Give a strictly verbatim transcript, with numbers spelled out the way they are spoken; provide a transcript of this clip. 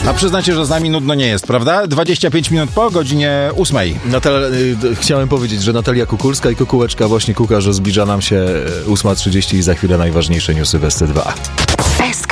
A przyznacie, że z nami nudno nie jest, prawda? dwadzieścia pięć minut po godzinie ósmej. Natal- y, chciałem powiedzieć, że Natalia Kukulska i Kukułeczka właśnie kuka, że zbliża nam się ósma trzydzieści i za chwilę najważniejsze newsy w S C dwa.